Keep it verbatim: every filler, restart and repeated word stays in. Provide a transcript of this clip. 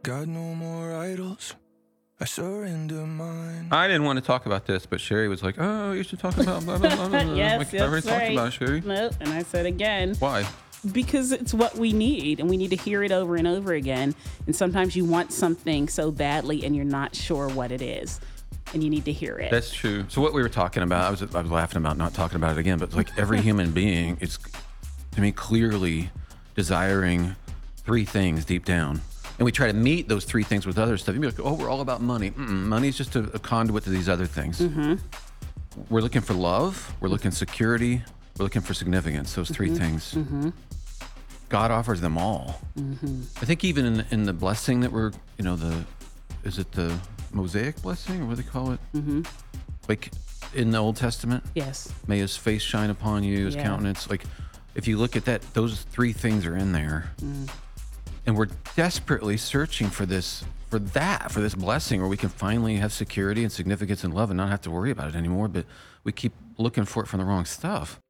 got no more idols. I surrender mine. I didn't want to talk about this, but Sherry was like, "Oh, you should talk about blah blah blah." blah. Yes, like, that's I already right. talked about it, Sherry. No, and I said again. Why? Because it's what we need, and we need to hear it over and over again. And sometimes you want something so badly, and you're not sure what it is, and you need to hear it. That's true. So what we were talking about, I was I was laughing about not talking about it again, but like every human being is, to me, clearly desiring three things deep down. And we try to meet those three things with other stuff. You'd be like, oh, we're all about money. Mm-mm, money's just a, a conduit to these other things. Mm-hmm. We're looking for love. We're looking security. We're looking for significance. Those three Mm-hmm. things. Mm-hmm. God offers them all. Mm-hmm. I think even in, in the blessing that we're, you know, the, is it the Mosaic blessing or what do they call it? Mm-hmm. Like in the Old Testament? Yes. May his face shine upon you, his Yeah. countenance. Like if you look at that, those three things are in there. Mm. And we're desperately searching for this, for that, for this blessing where we can finally have security and significance and love and not have to worry about it anymore. But we keep looking for it from the wrong stuff.